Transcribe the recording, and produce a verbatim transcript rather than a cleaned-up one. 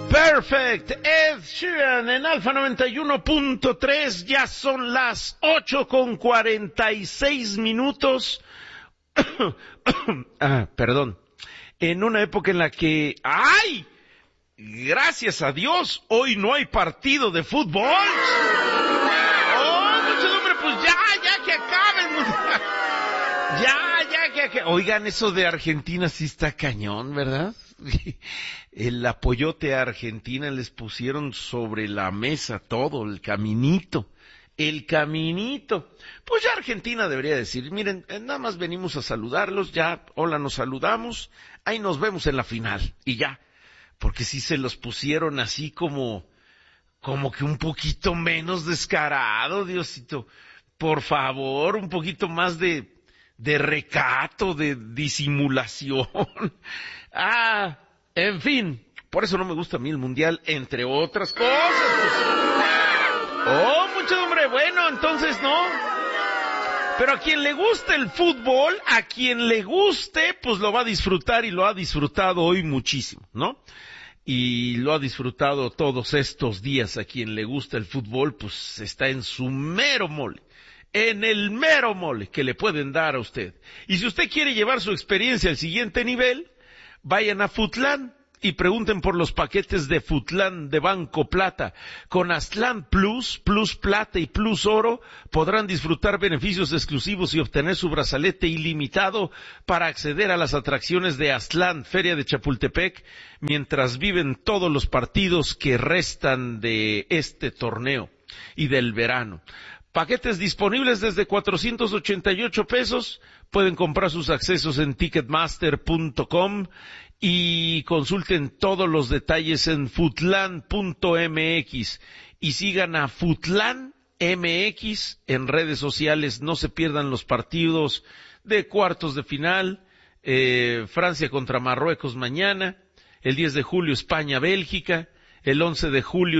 Perfect, Ed Sheeran en Alfa noventa y uno punto tres, ya son las ocho con cuarenta y seis minutos. ah, perdón, en una época en la que, ¡ay! Gracias a Dios, hoy no hay partido de fútbol. ¡Oh, mucho hombre! Pues ya, ya que acaben. Ya, ya que acaben. Oigan, eso de Argentina sí está cañón, ¿verdad? El apoyote a Argentina les pusieron sobre la mesa todo, el caminito, el caminito. Pues ya Argentina debería decir, miren, nada más venimos a saludarlos, ya, hola, nos saludamos, ahí nos vemos en la final, y ya. Porque sí se los pusieron así como, como que un poquito menos descarado, Diosito. Por favor, un poquito más de, de recato, de disimulación. Ah, en fin, por eso no me gusta a mí el Mundial, entre otras cosas. Pues. Oh, mucho hombre, bueno, entonces no. Pero a quien le guste el fútbol, a quien le guste, pues lo va a disfrutar y lo ha disfrutado hoy muchísimo, ¿no? Y lo ha disfrutado todos estos días. A quien le gusta el fútbol, pues está en su mero mole. En el mero mole que le pueden dar a usted. Y si usted quiere llevar su experiencia al siguiente nivel, vayan a Futlán y pregunten por los paquetes de Futlán de Banco Plata. Con Aztlán Plus, Plus Plata y Plus Oro podrán disfrutar beneficios exclusivos y obtener su brazalete ilimitado para acceder a las atracciones de Aztlán, Feria de Chapultepec, mientras viven todos los partidos que restan de este torneo y del verano. Paquetes disponibles desde cuatrocientos ochenta y ocho pesos. Pueden comprar sus accesos en ticketmaster punto com y consulten todos los detalles en futlan punto m x y sigan a Futlán M X en redes sociales. No se pierdan los partidos de cuartos de final, eh, Francia contra Marruecos mañana, el diez de julio España-Bélgica, el once de julio